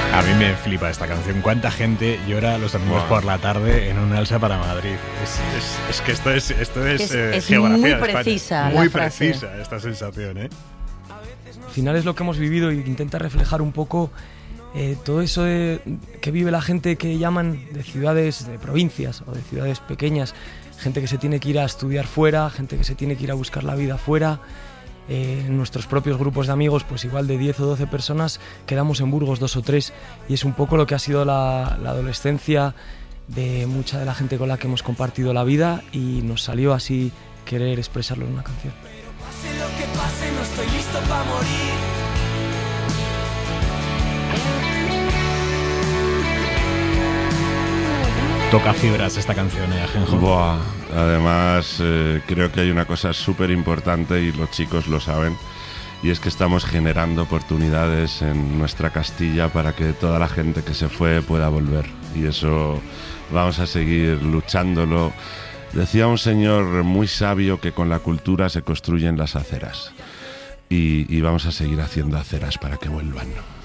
A mí me flipa esta canción. ¿Cuánta gente llora los domingos por la tarde en un alza para Madrid? Es que esto es geografía muy de España. precisa Muy la frase. precisa esta sensación, ¿eh? Al final es lo que hemos vivido y intenta reflejar un poco todo eso que vive la gente que llaman de ciudades, de provincias o de ciudades pequeñas. Gente que se tiene que ir a estudiar fuera, gente que se tiene que ir a buscar la vida fuera. En nuestros propios grupos de amigos, pues igual de 10 o 12 personas, quedamos en Burgos 2 o 3, y es un poco lo que ha sido la adolescencia de mucha de la gente con la que hemos compartido la vida, y nos salió así querer expresarlo en una canción. Pero pase lo que pase, no estoy listo para morir. Toca fibras esta canción, Ajenjo. Buah, además creo que hay una cosa súper importante y los chicos lo saben, y es que estamos generando oportunidades en nuestra Castilla para que toda la gente que se fue pueda volver, y eso vamos a seguir luchándolo. Decía un señor muy sabio que con la cultura se construyen las aceras, y vamos a seguir haciendo aceras para que vuelvan.